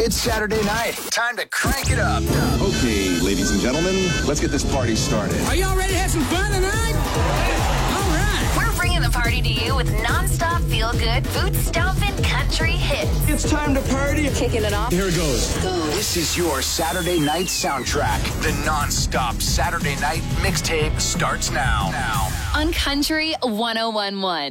It's Saturday night. Time to crank it up. Okay, ladies and gentlemen, let's get this party started. Are y'all ready to have some fun tonight? All right. We're bringing the party to you with non-stop feel-good, boot-stomping country hits. It's time to party. Kicking it off. Here it goes. This is your Saturday night soundtrack. The non-stop Saturday night mixtape starts now. On Country 101.1.